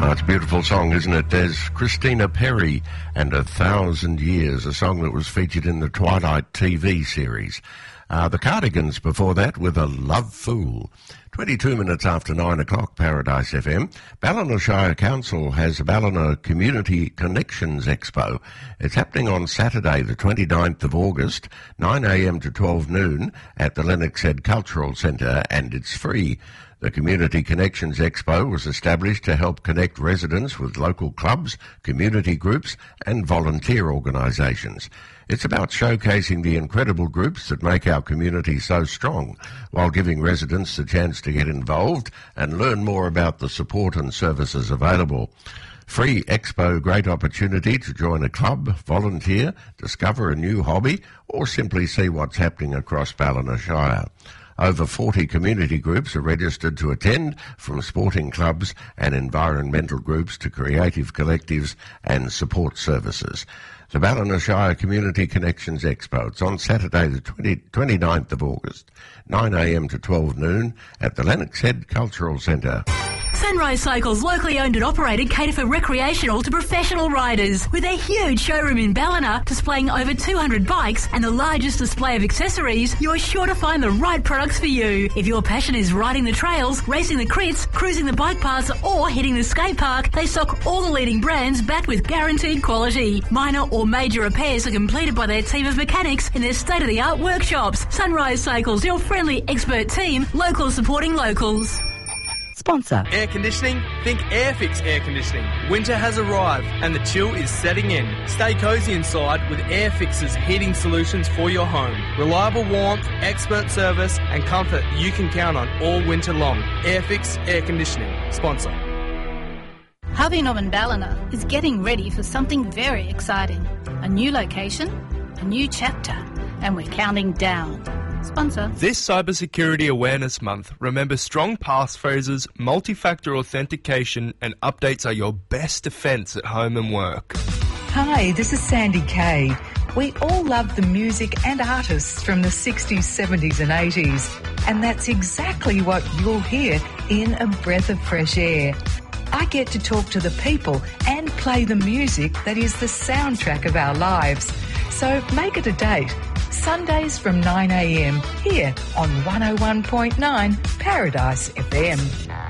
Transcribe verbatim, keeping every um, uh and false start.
Oh, it's a beautiful song, isn't it? There's Christina Perri and A Thousand Years, a song that was featured in the Twilight T V series. Uh, the Cardigans before that with A Love Fool. twenty-two minutes after nine o'clock, Paradise F M. Ballina Shire Council has a Ballina Community Connections Expo. It's happening on Saturday, the twenty-ninth of August, nine a m to twelve noon at the Lennox Head Cultural Centre, and it's free. The Community Connections Expo was established to help connect residents with local clubs, community groups and volunteer organisations. It's about showcasing the incredible groups that make our community so strong, while giving residents the chance to get involved and learn more about the support and services available. Free Expo, great opportunity to join a club, volunteer, discover a new hobby, or simply see what's happening across Ballina Shire. Over forty community groups are registered to attend, from sporting clubs and environmental groups to creative collectives and support services. The Ballina Shire Community Connections Expo. It's on Saturday the twenty-ninth of August, nine a m to twelve noon at the Lennox Head Cultural Centre. Sunrise Cycles, locally owned and operated, cater for recreational to professional riders. With a huge showroom in Ballina displaying over two hundred bikes and the largest display of accessories, you're sure to find the right products for you. If your passion is riding the trails, racing the crits, cruising the bike paths or hitting the skate park, they stock all the leading brands backed with guaranteed quality. Minor or major repairs are completed by their team of mechanics in their state-of-the-art workshops. Sunrise Cycles, your friendly expert team, locals supporting locals. Sponsor. Air conditioning? Think Airfix Air Conditioning. Winter has arrived and the chill is setting in. Stay cosy inside with Airfix's heating solutions for your home. Reliable warmth, expert service and comfort you can count on all winter long. Airfix Air Conditioning. Sponsor. Harvey Norman Ballina is getting ready for something very exciting. A new location, a new chapter, and we're counting down. Sponsor. This Cybersecurity Awareness Month, remember strong passphrases, multi-factor authentication and updates are your best defence at home and work. Hi, this is Sandy Kay. We all love the music and artists from the sixties, seventies and eighties, and that's exactly what you'll hear in A Breath of Fresh Air. I get to talk to the people and play the music that is the soundtrack of our lives. So make it a date. Sundays from nine a m here on one oh one point nine Paradise F M.